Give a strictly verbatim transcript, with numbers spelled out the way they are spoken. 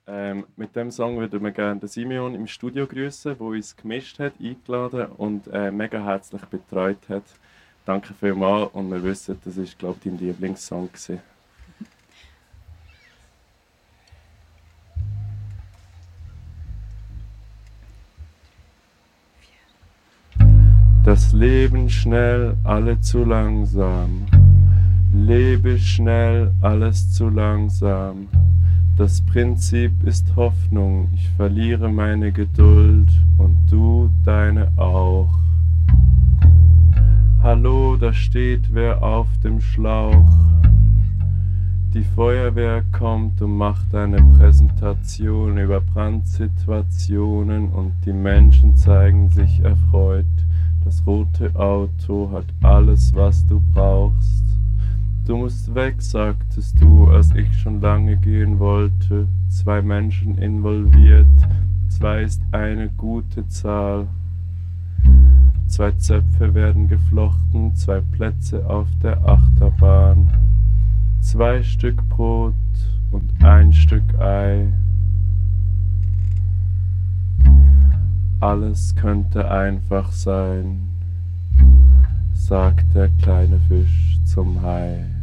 Ähm, mit dem Song würden wir gerne den Simeon im Studio grüßen, der uns gemischt hat, eingeladen und äh, mega herzlich betreut hat. Danke vielmals und wir wissen, das war, glaube ich, dein Lieblingssong gewesen. Das Leben schnell, alle zu langsam. Lebe schnell, alles zu langsam. Das Prinzip ist Hoffnung, ich verliere meine Geduld und du deine auch. Hallo, da steht wer auf dem Schlauch. Die Feuerwehr kommt und macht eine Präsentation über Brandsituationen und die Menschen zeigen sich erfreut. Das rote Auto hat alles, was du brauchst. Du musst weg, sagtest du, als ich schon lange gehen wollte. Zwei Menschen involviert, zwei ist eine gute Zahl. Zwei Zöpfe werden geflochten, zwei Plätze auf der Achterbahn. Zwei Stück Brot und ein Stück Ei. Alles könnte einfach sein, sagt der kleine Fisch zum Hai.